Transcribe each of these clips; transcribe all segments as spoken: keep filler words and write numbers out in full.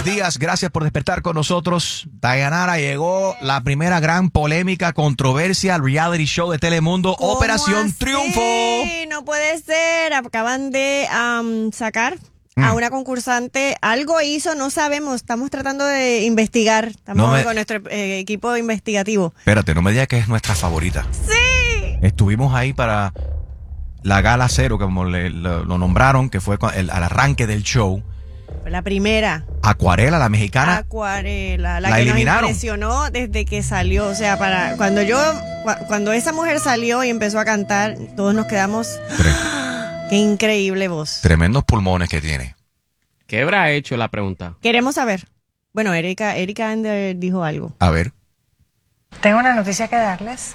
Días, gracias por despertar con nosotros. Dayanara, llegó la primera gran polémica, controversia al reality show de Telemundo, Operación así? Triunfo. No puede ser. Acaban de um, sacar mm. a una concursante. Algo hizo, no sabemos. Estamos tratando de investigar. Estamos no me... con nuestro eh, equipo investigativo. Espérate, no me digas que es nuestra favorita. Sí. Estuvimos ahí para la gala cero, como le, lo, lo nombraron, que fue el, al arranque del show. La primera. Acuarela, la mexicana. Acuarela, la, la que eliminaron. Nos impresionó desde que salió. O sea, para cuando yo, cuando esa mujer salió y empezó a cantar, todos nos quedamos. Tre- ¡Qué increíble voz! Tremendos pulmones que tiene. ¿Qué habrá hecho la pregunta? Queremos saber. Bueno, Erika, Erika Ender dijo algo. A ver. Tengo una noticia que darles.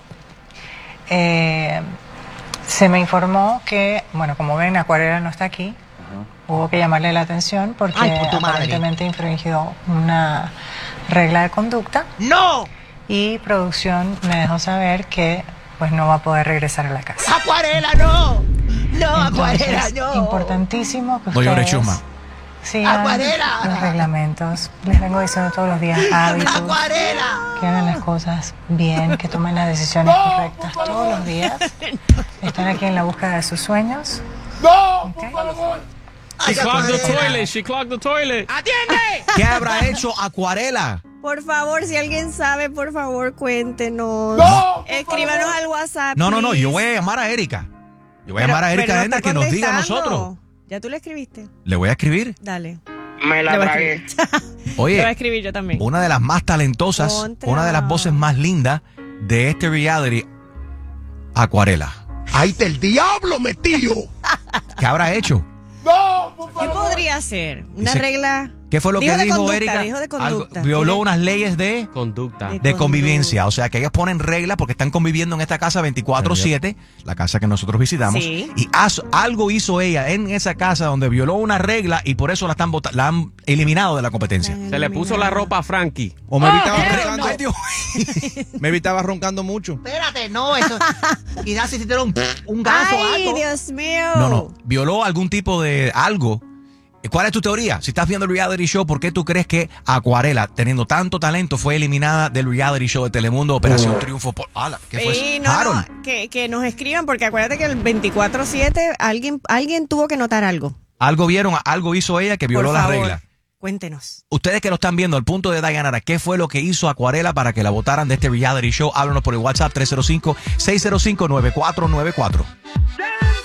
Eh, se me informó que, bueno, como ven, Acuarela no está aquí. Hubo que llamarle la atención porque Ay, por aparentemente infringió una regla de conducta. ¡No! Y producción me dejó saber que pues no va a poder regresar a la casa. ¡Acuarela, no! ¡No, Entonces, Acuarela, no! Importantísimo que No llores, ustedes Chusma. sigan ¡Acuarela! los reglamentos. Les vengo diciendo todos los días hábitos. ¡Acuarela! Que hagan las cosas bien, que tomen las decisiones no, correctas todos los días. Están aquí en la búsqueda de sus sueños. ¡No! ¿Okay? ¡Por favor! She clogged the toilet, she clogged the toilet. ¡Atiende! ¿Qué habrá hecho Acuarela? Por favor, si alguien sabe, por favor, cuéntenos. No, Escríbanos al WhatsApp. No, no, no, please. yo voy a llamar a Erika. Yo voy a Pero- llamar a pero Erika no Ender está que nos diga a contestando. nosotros. ¿Ya tú le escribiste? Le voy a escribir. Dale. Me la Le voy a tragué. escribir. Le voy a Oye, escribir yo también. una de las más talentosas, Contra. una de las voces más lindas de este reality, Acuarela. ¡Ay, del diablo metido! ¿Qué habrá hecho? ¡No, por ¿Qué favor! podría ser? ¿Una Dice- regla? ¿Qué fue lo Dijo que de dijo conducta, Erika? dijo de Algo- conducta. violó Tiene- unas leyes de, Conducta. De- de convivencia. O sea, que ellos ponen reglas porque están conviviendo en esta casa veinticuatro siete, la casa que nosotros visitamos. Sí. Y as- algo hizo ella en esa casa donde violó una regla y por eso la, están vota- la han eliminado de la competencia. Se le puso la ropa a Frankie. O me evitaba hell roncando. Ay, Dios. Me evitaba roncando mucho. Espérate, no, eso. Quizás si te dieron un gaso o ¡Ay, algo. Dios mío! No, no. Violó algún tipo de algo. ¿Cuál es tu teoría? Si estás viendo el reality show, ¿por qué tú crees que Acuarela, teniendo tanto talento, fue eliminada del reality show de Telemundo Operación Triunfo? Por... ¡Hala! ¿Qué fue Sí, eso? no, Harold. no, que, que nos escriban porque acuérdate que el veinticuatro siete alguien, alguien tuvo que notar algo. Algo vieron, algo hizo ella que violó Por la favor, regla. Cuéntenos. Ustedes que lo están viendo al punto de Dayanara, ¿qué fue lo que hizo Acuarela para que la votaran de este reality show? Háblanos por el WhatsApp tres cero cinco, seis cero cinco, nueve cuatro nueve cuatro.